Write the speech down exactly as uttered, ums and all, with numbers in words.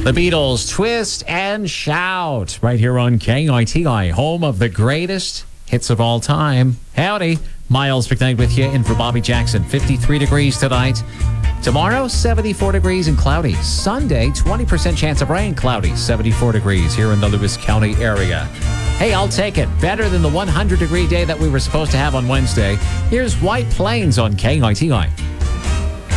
The Beatles, Twist and Shout, right here on K I T I, home of the greatest hits of all time. Howdy, Miles McKnight with you in for Bobby Jackson. fifty-three degrees tonight. Tomorrow, seventy-four degrees and cloudy. Sunday, twenty percent chance of rain, cloudy. seventy-four degrees here in the Lewis County area. Hey, I'll take it. Better than the one hundred degree day that we were supposed to have on Wednesday. Here's White Plains on K I T I.